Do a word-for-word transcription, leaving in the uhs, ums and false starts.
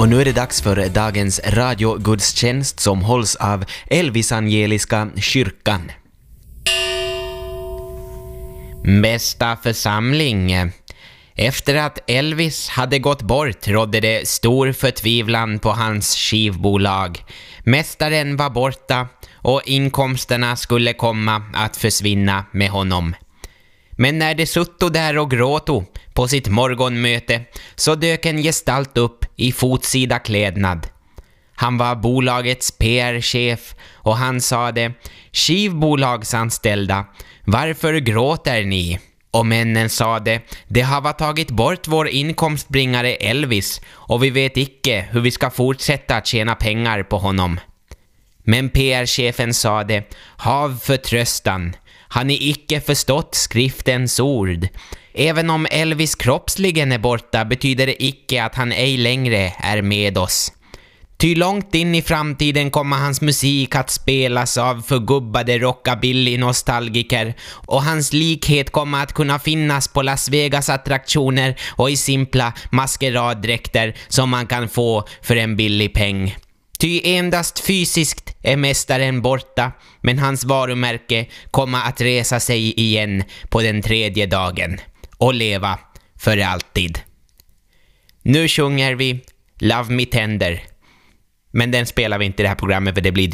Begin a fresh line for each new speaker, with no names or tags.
Och nu är det dags för dagens radiogudstjänst som hålls av Elvisangeliska kyrkan. Bästa församling. Efter att Elvis hade gått bort rådde det stor förtvivlan på hans skivbolag. Mästaren var borta och inkomsterna skulle komma att försvinna med honom. Men när de sutto där och gråto på sitt morgonmöte så dök en gestalt upp i fotsida klädnad. Han var bolagets P R-chef och han sade: skivbolagsanställda, varför gråter ni? Och männen sade: det har varit tagit bort vår inkomstbringare Elvis och vi vet icke hur vi ska fortsätta att tjäna pengar på honom. Men P R-chefen sade: hav förtröstan. Han är icke förstått skriftens ord. Även om Elvis kroppsligen är borta betyder det icke att han ej längre är med oss. Ty långt in i framtiden kommer hans musik att spelas av förgubbade rockabilly-nostalgiker och hans likhet kommer att kunna finnas på Las Vegas-attraktioner och i simpla maskeraddräkter som man kan få för en billig peng. Ty endast fysiskt är mästaren borta, men hans varumärke kommer att resa sig igen på den tredje dagen och leva för alltid. Nu sjunger vi Love Me Tender, men den spelar vi inte i det här programmet för det blir